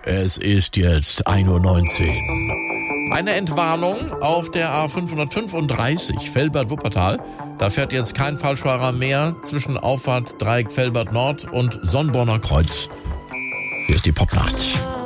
Es ist jetzt 1:19 Uhr. Eine Entwarnung auf der A535 Velbert-Wuppertal. Da fährt jetzt kein Falschfahrer mehr zwischen Auffahrt Dreieck Velbert Nord und Sonnborner Kreuz. Hier ist die Popnacht.